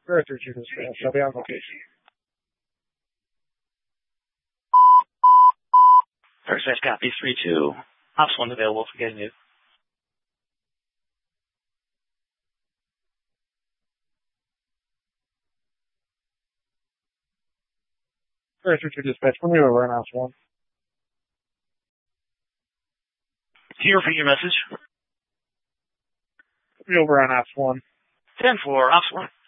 Very through to dispatch. I'll be on location. First dispatch copy 3-2. Ops 1 available for getting you. Very through to dispatch. When you over on Ops 1. Can you repeat your message? Over on Ops 1. 10-4, Ops 1.